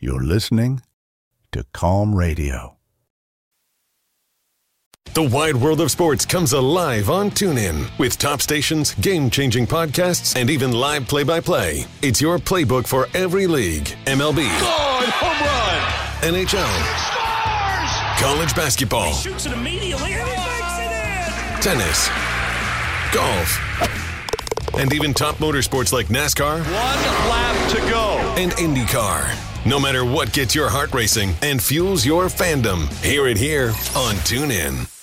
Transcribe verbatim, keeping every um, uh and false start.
You're listening to Calm Radio. The wide world of sports comes alive on TuneIn with top stations, game-changing podcasts, and even live play-by-play. It's your playbook for every league. M L B. God, home run! N H L. Scores! College basketball. He shoots it immediately and he makes it in! Tennis. Golf. And even top motorsports like NASCAR. One lap to go. And IndyCar. No matter what gets your heart racing and fuels your fandom, hear it here on TuneIn.